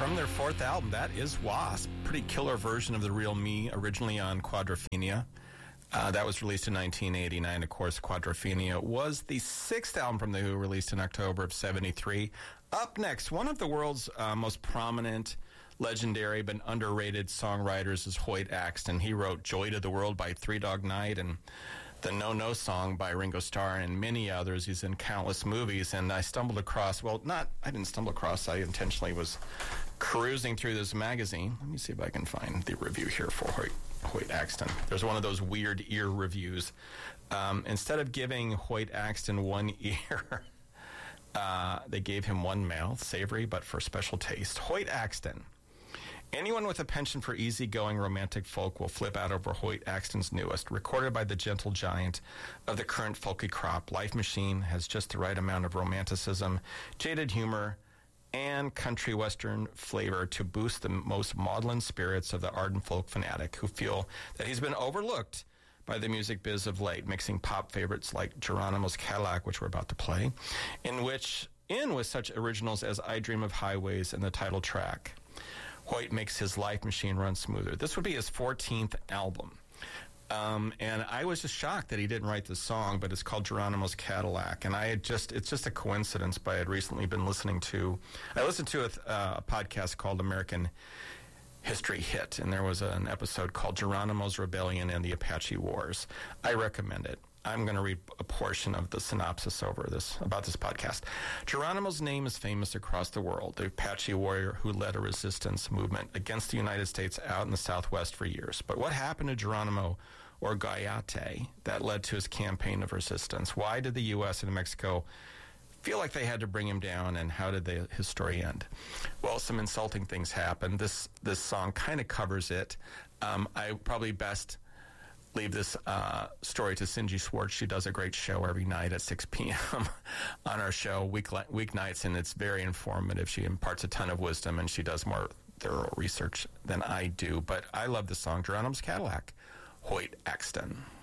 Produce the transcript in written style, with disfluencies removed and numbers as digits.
from their fourth album. That is Wasp. Pretty killer version of The Real Me, originally on Quadrophenia. That was released in 1989. Of course, Quadrophenia was the sixth album from The Who, released in October of 73. Up next, one of the world's most prominent, legendary, but underrated songwriters is Hoyt Axton. He wrote Joy to the World by Three Dog Night and the No No Song by Ringo Starr and many others. He's in countless movies, and I stumbled across, I didn't stumble across, I intentionally was cruising through this magazine. Let me see if I can find the review here for Hoyt Axton. There's one of those weird ear reviews. Instead of giving Hoyt Axton one ear, they gave him one mouth, savory but for special taste. Hoyt Axton. Anyone with a penchant for easygoing romantic folk will flip out over Hoyt Axton's newest. Recorded by the gentle giant of the current folky crop, Life Machine has just the right amount of romanticism, jaded humor, and country western flavor to boost the most maudlin spirits of the ardent folk fanatic who feel that he's been overlooked by the music biz of late, mixing pop favorites like Geronimo's Cadillac, which we're about to play, in with such originals as I Dream of Highways and the title track. Hoyt makes his Life Machine run smoother. This would be his 14th album. And I was just shocked that he didn't write this song, but it's called Geronimo's Cadillac. And it's just a coincidence, but I had recently been listening to a podcast called American History Hit, and there was an episode called Geronimo's Rebellion and the Apache Wars. I recommend it. I'm going to read a portion of the synopsis about this podcast. Geronimo's name is famous across the world, the Apache warrior who led a resistance movement against the United States out in the Southwest for years. But what happened to Geronimo or Gayate that led to his campaign of resistance? Why did the U.S. and Mexico feel like they had to bring him down, and how did his story end? Well, some insulting things happened. This song kind of covers it. I probably best leave this story to Cindy Schwartz. She does a great show every night at 6 p.m. on our show, weeknights, and it's very informative. She imparts a ton of wisdom, and she does more thorough research than I do. But I love the song, Geronimo's Cadillac, Hoyt Axton.